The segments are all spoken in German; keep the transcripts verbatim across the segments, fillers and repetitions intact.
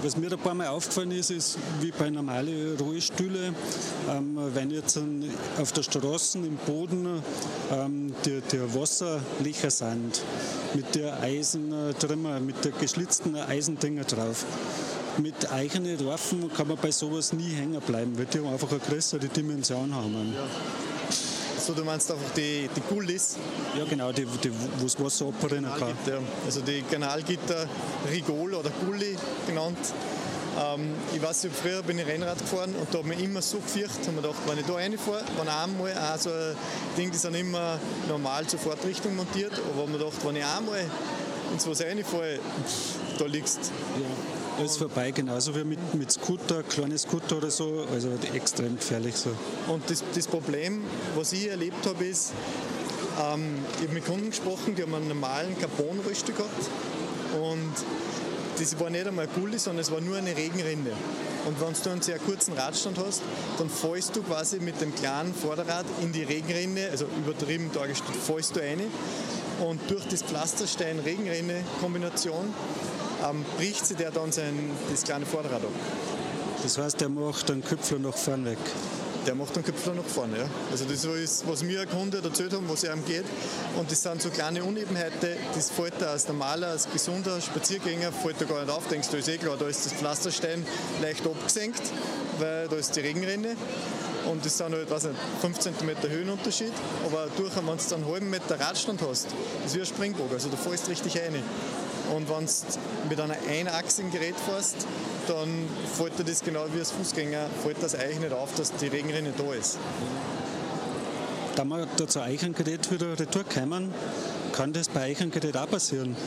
Was mir da ein paar Mal aufgefallen ist, ist wie bei normalen Rollstühlen, ähm, wenn jetzt auf der Straße im Boden ähm, die, die Wasserlöcher sind, mit der Eisen drin, mit der geschlitzten Eisendinger drauf. Mit eigenen Reifen kann man bei sowas nie hängen bleiben, weil die einfach eine größere Dimension haben. Ja. So, du meinst einfach die, die Gullis? Ja genau, die, die, wo das Wasser abrinnen kann. Ja. Also die Kanalgitter, Rigol oder Gulli genannt. Ähm, ich weiß nicht, früher bin ich Rennrad gefahren und da habe ich mich immer so gefürchtet, habe mir gedacht, wenn ich da reinfahre, wenn einmal auch so ein Ding, die sind immer normal zur Fahrtrichtung montiert, aber habe mir gedacht, wenn ich einmal ins was reinfahre, da liegst du. Ja. Alles vorbei, genauso wie mit, mit Scooter, kleine Scooter oder so, also extrem gefährlich so. Und das, das Problem, was ich erlebt habe, ist, ähm, ich habe mit Kunden gesprochen, die haben einen normalen Carbon-Rösti gehabt und das war nicht einmal Gulli, sondern es war nur eine Regenrinne. Und wenn du einen sehr kurzen Radstand hast, dann fällst du quasi mit dem kleinen Vorderrad in die Regenrinne, also übertrieben dargestellt, fällst du rein und durch das Pflasterstein-Regenrinne-Kombination ähm, bricht sich der dann sein, das kleine Vorderrad ab. Das heißt, der macht einen Köpfler nach vorne weg? Der macht einen Köpfler nach vorne, ja. Also das ist, was mir ein Kunde erzählt haben, was ihm geht. Und das sind so kleine Unebenheiten, das fällt da als normaler, als gesunder Spaziergänger, fällt da gar nicht auf. Denkst du, ist eh klar, da ist das Pflasterstein leicht abgesenkt, weil da ist die Regenrinne. Und das sind halt, weiß nicht, fünf Zentimeter Höhenunterschied. Aber durch, wenn du dann einen halben Meter Radstand hast, das ist wie ein Springbogen, also du fällst richtig rein. Und wenn du mit einem einachsigen Gerät fährst, dann fällt dir das genau wie als Fußgänger, fällt das eigentlich nicht auf, dass die Regenrinne da ist. Da wir da zu euch ein Gerät wieder retour kommen, kann das bei euch ein Gerät auch passieren?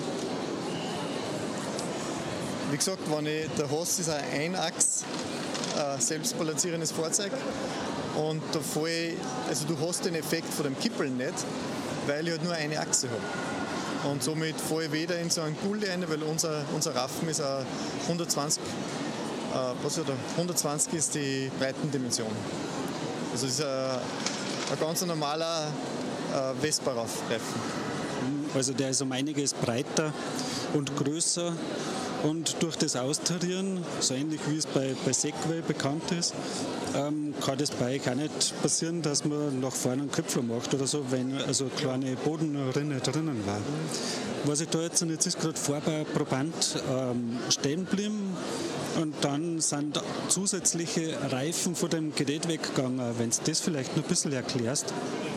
Wie gesagt, wenn ich, der Hass ist ein Einachs, ein selbstbalancierendes Fahrzeug. Und da fall ich, also du hast den Effekt von dem Kippeln nicht, weil ich halt nur eine Achse habe. Und somit fahre ich weder in so einen Gulli rein, weil unser, unser Raffen ist ein hundertzwanzig, äh, was ist da? hundertzwanzig ist die Breitendimension. Also es ist ein, ein ganz normaler äh, Vespa-Reifen. Also der ist um einiges breiter und größer. Und durch das Austarieren, so ähnlich wie es bei, bei Segway bekannt ist, ähm, kann das bei euch auch nicht passieren, dass man nach vorne einen Köpfler macht oder so, wenn also eine kleine Bodenrinne drinnen war. Was ich da jetzt, und jetzt ist gerade Vorbauproband ähm, stehen geblieben und dann sind zusätzliche Reifen von dem Gerät weggegangen. Wenn du das vielleicht noch ein bisschen erklärst.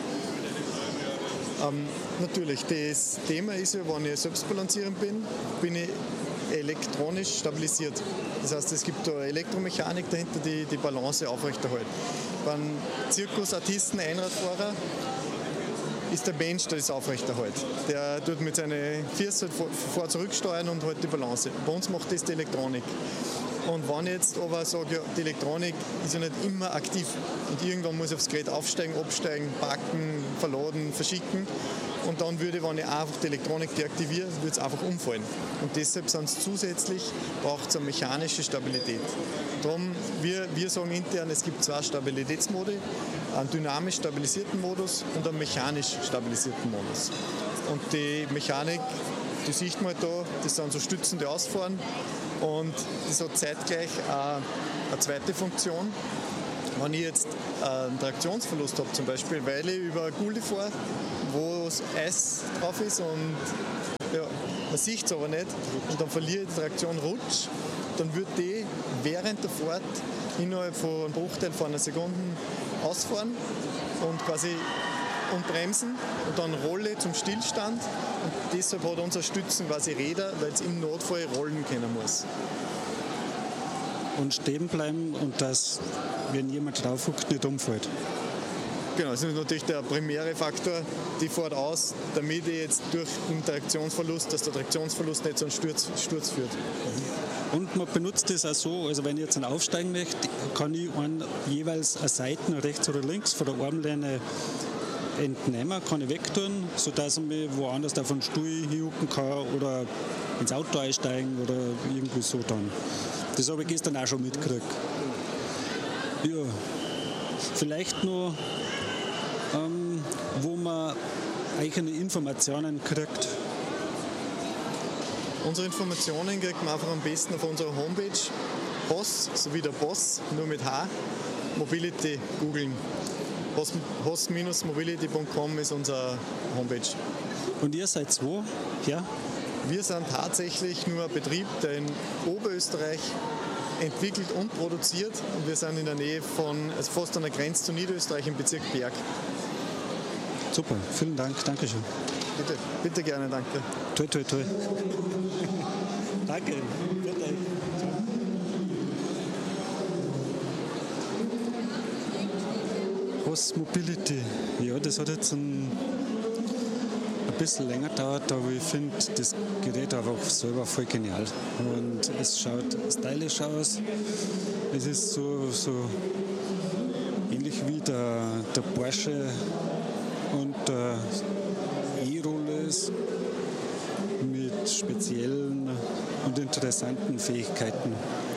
Ähm, natürlich, das Thema ist ja, wenn ich selbstbalancierend bin, bin ich elektronisch stabilisiert. Das heißt, es gibt da Elektromechanik dahinter, die die Balance aufrechterhält. Beim Zirkusartisten, Einradfahrer, ist der Mensch, der das aufrechterhält. Der tut mit seinen Füßen vor, vor zurücksteuern und hält die Balance. Bei uns macht das die Elektronik. Und wenn ich jetzt aber sage, ja, die Elektronik ist ja nicht immer aktiv und irgendwann muss ich aufs Gerät aufsteigen, absteigen, packen, verladen, verschicken und dann würde, wenn ich einfach die Elektronik deaktiviere, würde es einfach umfallen. Und deshalb sind es zusätzlich, braucht es eine mechanische Stabilität. Darum, wir, wir sagen intern, es gibt zwei Stabilitätsmodi, einen dynamisch stabilisierten Modus und einen mechanisch stabilisierten Modus. Und die Mechanik, die sieht man da, das sind so Stützen, die ausfahren. Und das hat zeitgleich eine zweite Funktion. Wenn ich jetzt einen Traktionsverlust habe, zum Beispiel, weil ich über eine Gulli fahre, wo das Eis drauf ist und ja, man sieht es aber nicht und dann verliere ich die Traktion, rutsch, dann wird die während der Fahrt innerhalb von einem Bruchteil von einer Sekunde ausfahren und quasi und bremsen und dann rolle zum Stillstand und deshalb hat unser Stützen quasi Räder, weil es im Notfall rollen können muss. Und stehen bleiben und dass, wenn jemand drauf huckt, nicht umfällt. Genau, das ist natürlich der primäre Faktor, die fährt aus, damit ich jetzt durch den Traktionsverlust, dass der Traktionsverlust nicht zu einem Sturz, Sturz führt. Und man benutzt das auch so, also wenn ich jetzt einen aufsteigen möchte, kann ich einen, jeweils eine Seite rechts oder links von der Armlehne entnehmen, kann ich wegtun, sodass ich mich woanders auf einen Stuhl hinhucken kann oder ins Auto einsteigen oder irgendwie so dann. Das habe ich gestern auch schon mitgekriegt. Ja, vielleicht noch, ähm, wo man eigene Informationen kriegt. Unsere Informationen kriegt man einfach am besten auf unserer Homepage Hoss, sowie der Boss, nur mit H, Mobility googeln. hoss Mobility punkt com ist unsere Homepage. Und ihr seid wo? Ja? Wir sind tatsächlich nur ein Betrieb, der in Oberösterreich entwickelt und produziert. Und wir sind in der Nähe von, also fast an der Grenze zu Niederösterreich im Bezirk Berg. Super, vielen Dank, Dankeschön. Bitte, bitte gerne, danke. Toi, toi, toi. Danke, bitte. Hoss Mobility, ja, das hat jetzt ein, ein bisschen länger gedauert, aber ich finde das Gerät einfach selber voll genial. Und es schaut stylisch aus. Es ist so, so ähnlich wie der, der Porsche und der E-Rolls mit speziellen und interessanten Fähigkeiten.